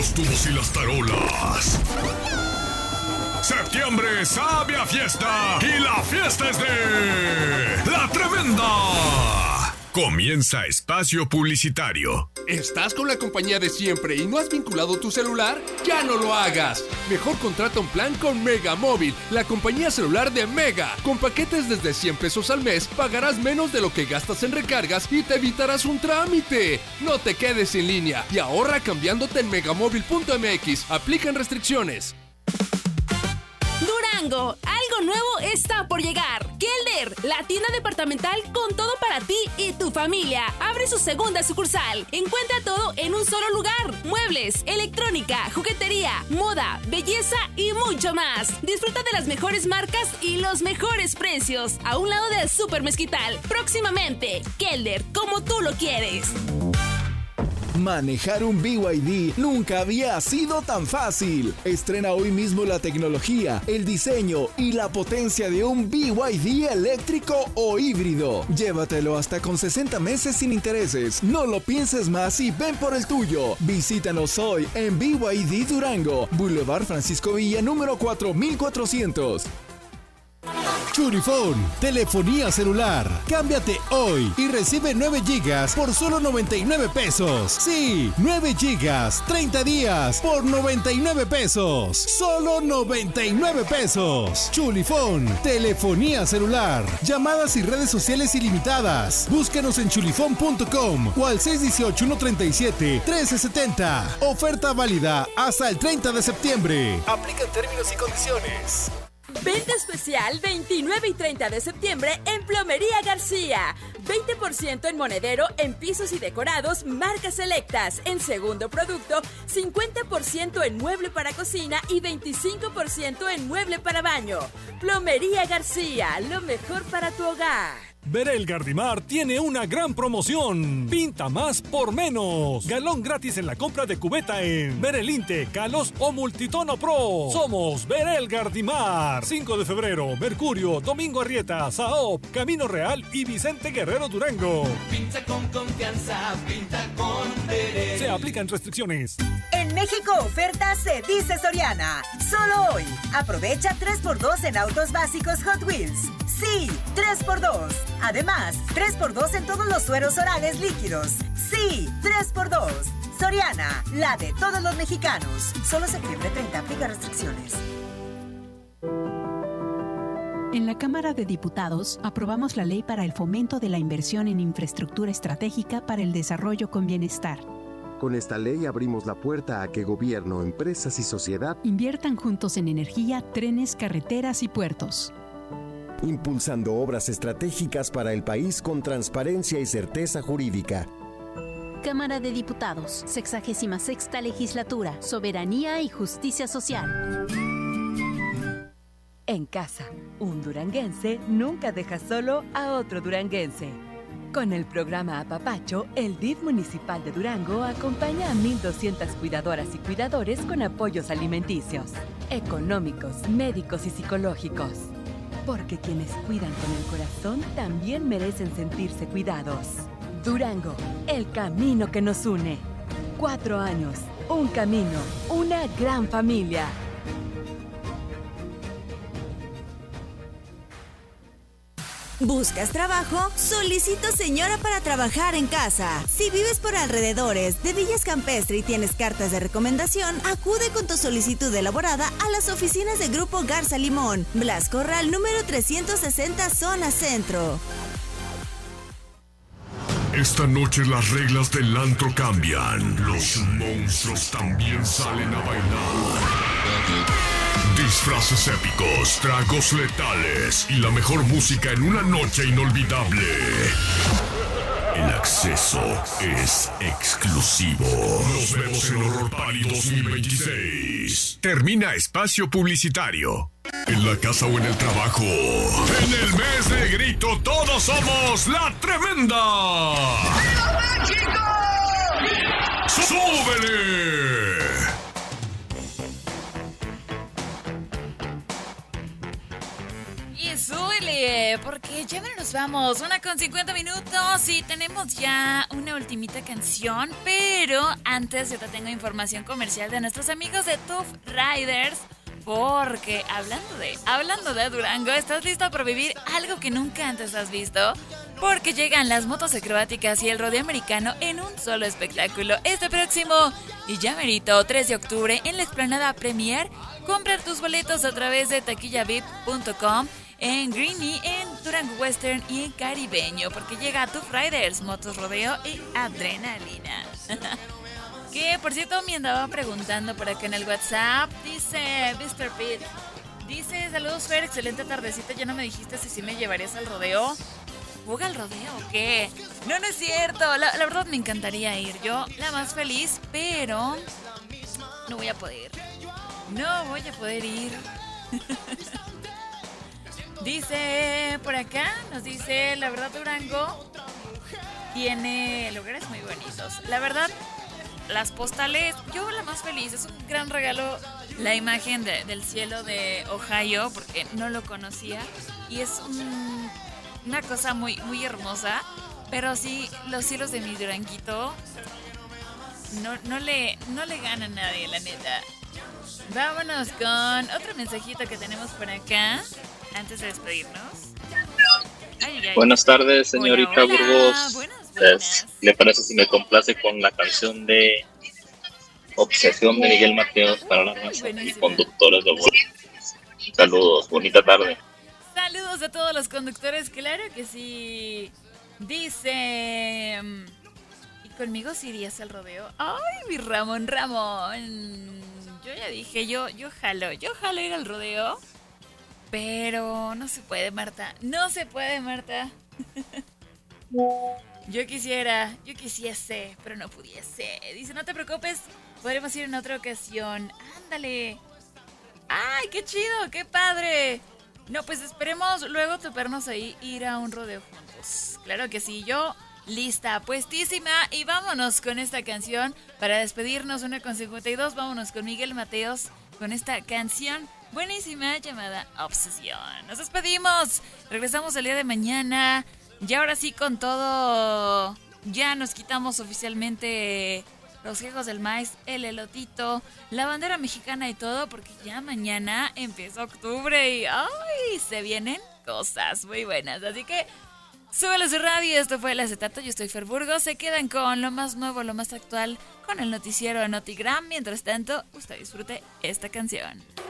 los tubos y las tarolas. Septiembre sabe a fiesta y la fiesta es de La Tremenda. Comienza espacio publicitario. ¿Estás con la compañía de siempre y no has vinculado tu celular? ¡Ya no lo hagas! Mejor contrata un plan con Mega Móvil, la compañía celular de Mega. Con paquetes desde 100 pesos al mes, pagarás menos de lo que gastas en recargas y te evitarás un trámite. No te quedes sin línea y ahorra cambiándote en megamóvil.mx. Aplican restricciones. Durango, algo nuevo está por llegar. Kelder, la tienda departamental con todo para ti y tu familia. Abre su segunda sucursal. Encuentra todo en un solo lugar. Muebles, electrónica, juguetería, moda, belleza y mucho más. Disfruta de las mejores marcas y los mejores precios. A un lado del Super Mezquital. Próximamente, Kelder, como tú lo quieres. Manejar un BYD nunca había sido tan fácil. Estrena hoy mismo la tecnología, el diseño y la potencia de un BYD eléctrico o híbrido. Llévatelo hasta con 60 meses sin intereses. No lo pienses más y ven por el tuyo. Visítanos hoy en BYD Durango, Boulevard Francisco Villa, número 4400. Churifone, telefonía celular. Cámbiate hoy y recibe 9 gigas por solo 99 pesos. Sí, 9 gigas, 30 días por 99 pesos. Solo 99 pesos. Chulifone, telefonía celular. Llamadas y redes sociales ilimitadas. Búscanos en chulifone.com o al 618-137-1370. Oferta válida hasta el 30 de septiembre. Aplican términos y condiciones. Venta especial 29 y 30 de septiembre en Plomería García. 20% en monedero en pisos y decorados, marcas selectas. En segundo producto, 50% en mueble para cocina y 25% en mueble para baño. Plomería García, lo mejor para tu hogar. Berel Gardimar tiene una gran promoción. Pinta más por menos. Galón gratis en la compra de cubeta en Berelinte, Calos o Multitono Pro. Somos Berel Gardimar. 5 de febrero, Mercurio, Domingo Arrieta, Saop, Camino Real y Vicente Guerrero Durango. Pinta con confianza, pinta con Berel. Se aplican restricciones. En México oferta se dice Soriana. Solo hoy. Aprovecha 3x2 en autos básicos Hot Wheels. Sí, 3x2. Además, 3x2 en todos los sueros orales líquidos. Sí, 3x2. Soriana, la de todos los mexicanos. Solo septiembre 30, aplica restricciones. En la Cámara de Diputados aprobamos la ley para el fomento de la inversión en infraestructura estratégica para el desarrollo con bienestar. Con esta ley abrimos la puerta a que gobierno, empresas y sociedad inviertan juntos en energía, trenes, carreteras y puertos. Impulsando obras estratégicas para el país con transparencia y certeza jurídica. Cámara de Diputados, 66ª Legislatura, Soberanía y Justicia Social. En casa, un duranguense nunca deja solo a otro duranguense. Con el programa Apapacho, el DIF municipal de Durango acompaña a 1,200 cuidadoras y cuidadores con apoyos alimenticios, económicos, médicos y psicológicos. Porque quienes cuidan con el corazón también merecen sentirse cuidados. Durango, el camino que nos une. 4 años, un camino, una gran familia. ¿Buscas trabajo? Solicito señora para trabajar en casa. Si vives por alrededores de Villas Campestre y tienes cartas de recomendación, acude con tu solicitud elaborada a las oficinas de Grupo Garza Limón, Blas Corral, número 360, zona centro. Esta noche las reglas del antro cambian. Los monstruos también salen a bailar. Disfraces épicos, tragos letales y la mejor música en una noche inolvidable. El acceso es exclusivo. Nos vemos en Horror Party 2026. Termina espacio publicitario. En la casa o en el trabajo. En el mes de grito todos somos La Tremenda. ¡Viva México! ¡Súbele! Y súbele, porque ya nos vamos. 1:50 minutos y tenemos ya una ultimita canción. Pero antes yo te tengo información comercial de nuestros amigos de Tough Riders. Porque hablando de Durango, ¿estás listo para vivir algo que nunca antes has visto? Porque llegan las motos acrobáticas y el rodeo americano en un solo espectáculo. Este próximo y ya merito 3 de octubre en la explanada Premier. Compra tus boletos a través de taquillavip.com en Greenie, en Durango Western y en Caribeño. Porque llega Tough Riders, motos, rodeo y adrenalina. Que, por cierto, me andaba preguntando por acá en el WhatsApp. Dice Mr. Pete. Dice, saludos Fer, excelente tardecita. Ya no me dijiste si me llevarías al rodeo. ¿Fuga al rodeo o qué? No es cierto. La verdad me encantaría ir. Yo, la más feliz, pero no voy a poder. No voy a poder ir. Dice, por acá, nos dice, la verdad Durango tiene lugares muy bonitos. La verdad, las postales, yo la más feliz, es un gran regalo la imagen del cielo de Ohio, porque no lo conocía y es una cosa muy, muy hermosa, pero sí, los cielos de mi Duranguito no le ganan a nadie, la neta. Vámonos con otro mensajito que tenemos por acá, antes de despedirnos. Ay. Buenas tardes, señorita Hola. Burgos. Buenas. ¿Le parece si me complace con la canción de Obsesión de Miguel Mateos para las masas y conductores de vuelo? Saludos, bonita tarde. Saludos a todos los conductores, claro que sí. Dice, ¿y conmigo sí irías al rodeo? Ay, mi Ramón. Yo ya dije, yo jalo ir al rodeo. Pero no se puede, Marta. No se puede, Marta. Yo quisiese, pero no pudiese. Dice, no te preocupes, podremos ir en otra ocasión. Ándale. ¡Ay, qué chido! ¡Qué padre! No, pues esperemos luego toparnos ahí, ir a un rodeo juntos. Claro que sí, yo lista, puestísima. Y vámonos con esta canción para despedirnos. 1:52, vámonos con Miguel Mateos con esta canción buenísima llamada Obsesión. Nos despedimos. Regresamos el día de mañana. Y ahora sí, con todo, ya nos quitamos oficialmente los jejos del maíz, el elotito, la bandera mexicana y todo, porque ya mañana empieza octubre y ¡ay! Se vienen cosas muy buenas. Así que súbelo a su radio. Esto fue El Acetato. Yo estoy Fer Burgos. Se quedan con lo más nuevo, lo más actual, con el noticiero Notigram. Mientras tanto, usted disfrute esta canción.